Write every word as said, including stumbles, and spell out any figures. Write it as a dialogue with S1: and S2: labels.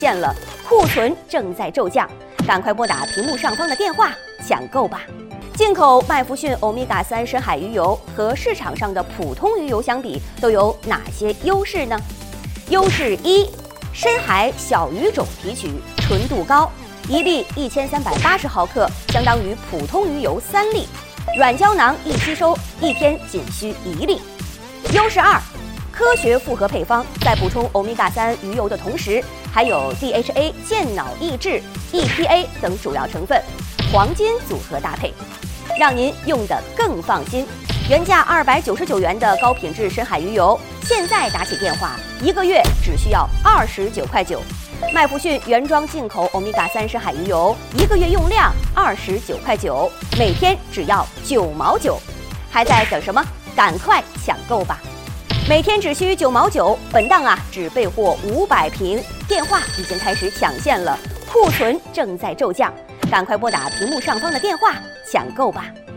S1: 现了，库存正在骤降，赶快拨打屏幕上方的电话抢购吧！进口麦弗逊欧米伽三深海鱼油和市场上的普通鱼油相比，都有哪些优势呢？优势一：深海小鱼种提取，纯度高，一粒一千三百八十毫克，相当于普通鱼油三粒，软胶囊易吸收，一天仅需一粒。优势二：科学复合配方，在补充欧米伽三鱼油的同时，还有 D H A 健脑益智、E P A 等主要成分，黄金组合搭配，让您用得更放心。原价二百九十九元的高品质深海鱼油，现在打起电话，一个月只需要二十九块九。麦弗逊原装进口欧米伽三深海鱼油，一个月用量二十九块九，每天只要九毛九，还在等什么？赶快抢购吧！每天只需九毛九，本档啊只备货五百瓶，电话已经开始抢现了，库存正在骤降，赶快拨打屏幕上方的电话抢购吧！